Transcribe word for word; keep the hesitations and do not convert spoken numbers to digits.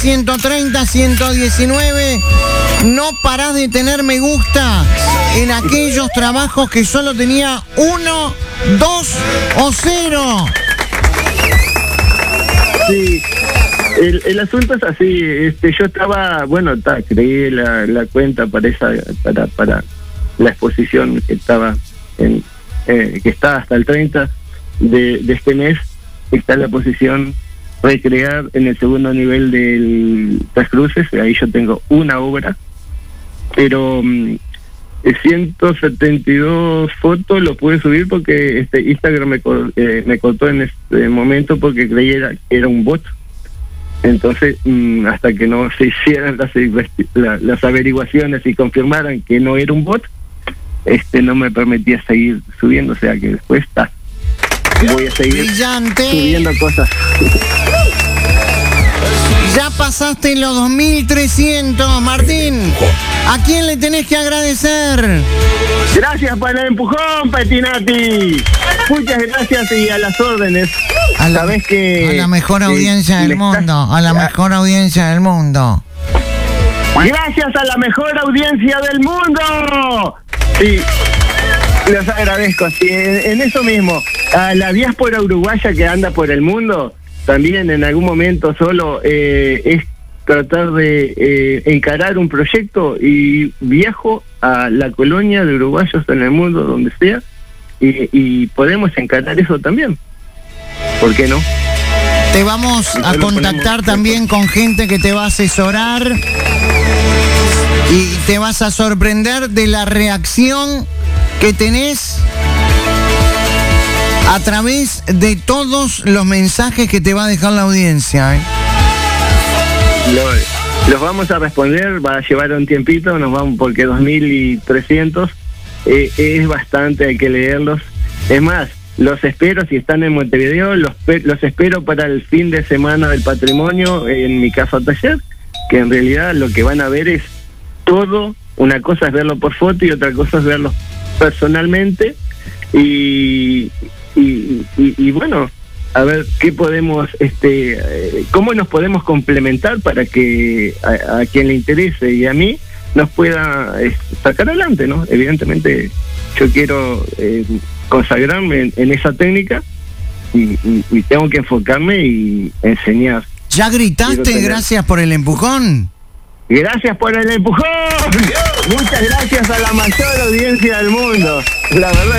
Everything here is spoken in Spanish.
ciento treinta, ciento diecinueve. No parás de tener me gusta en aquellos trabajos que solo tenía uno, dos o cero. Sí, el, el asunto es así. Este, yo estaba, bueno, ta, creí la, la cuenta para esa, para, para la exposición que estaba en, eh, que está hasta el treinta de, de este mes. Está la posición recrear en el segundo nivel del Tres Cruces. Ahí yo tengo una obra, pero um, ciento setenta y dos fotos lo pude subir porque este Instagram me, eh, me cortó en este momento porque creía que era un bot. Entonces, um, hasta que no se hicieran las, la, las averiguaciones y confirmaran que no era un bot, este no me permitía seguir subiendo. O sea que después está. Voy a seguir Brillante. subiendo cosas. Ya pasaste los dos mil trescientos, Martín. ¿A quién le tenés que agradecer? Gracias por el empujón, Petinati. Muchas gracias y a las órdenes. A la, Sabés que, a la mejor audiencia eh, del me mundo. estás- A la mejor audiencia del mundo. Gracias a la mejor audiencia del mundo. Sí, los agradezco. Sí, en, en eso mismo. A la diáspora uruguaya que anda por el mundo, también en algún momento solo eh, es tratar de eh, encarar un proyecto y viajo a la colonia de uruguayos en el mundo, donde sea, y, y podemos encarar eso también. ¿Por qué no? Te vamos a Lo contactar ponemos- también con gente que te va a asesorar y te vas a sorprender de la reacción que tenés a través de todos los mensajes que te va a dejar la audiencia, ¿eh? Lo- los vamos a responder, va a llevar un tiempito, nos vamos porque dos mil trescientos eh, es bastante, hay que leerlos. Es más, los espero si están en Montevideo, los, pe- los espero para el fin de semana del patrimonio en mi casa taller, que en realidad lo que van a ver es todo. Una cosa es verlo por foto y otra cosa es verlo personalmente. Y, y, y, y bueno, a ver qué podemos, este, eh, cómo nos podemos complementar para que a, a quien le interese y a mí nos pueda eh, sacar adelante, ¿no? Evidentemente yo quiero eh, consagrarme en, en esa técnica y, y, y tengo que enfocarme y enseñar. ¿Ya Quiero gritaste tener- gracias por el empujón? Gracias por el empujón. Muchas gracias a la mayor audiencia del mundo. La verdad.